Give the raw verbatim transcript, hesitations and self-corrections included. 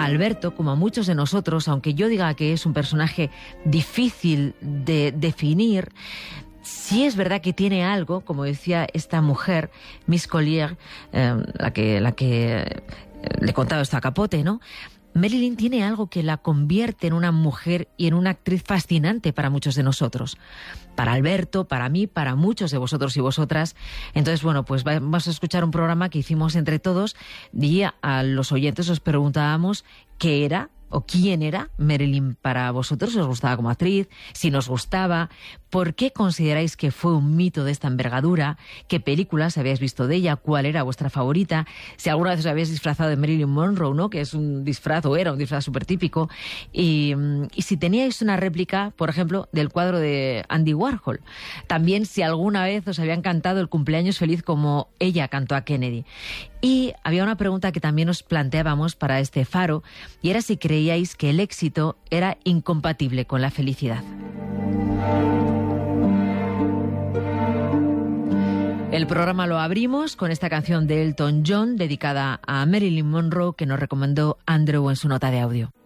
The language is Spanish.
Alberto, como a muchos de nosotros, aunque yo diga que es un personaje difícil de definir, sí es verdad que tiene algo, como decía esta mujer, Miss Collier, eh, la que, la que eh, le contaba esto a Capote, ¿no? Marilyn tiene algo que la convierte en una mujer y en una actriz fascinante para muchos de nosotros. Para Alberto, para mí, para muchos de vosotros y vosotras. Entonces, bueno, pues vamos a escuchar un programa que hicimos entre todos y a los oyentes os preguntábamos qué era o quién era Marilyn para vosotros. ¿Os gustaba como actriz? Si nos gustaba, ¿por qué consideráis que fue un mito de esta envergadura? ¿Qué películas habéis visto de ella? ¿Cuál era vuestra favorita? Si alguna vez os habéis disfrazado de Marilyn Monroe, ¿no? Que es un disfraz, o era un disfraz súper típico. Y, y si teníais una réplica, por ejemplo, del cuadro de Andy Warhol. También si alguna vez os habían cantado el cumpleaños feliz como ella cantó a Kennedy. Y había una pregunta que también os planteábamos para este faro, y era si creíais que el éxito era incompatible con la felicidad. El programa lo abrimos con esta canción de Elton John dedicada a Marilyn Monroe que nos recomendó Andrew en su nota de audio.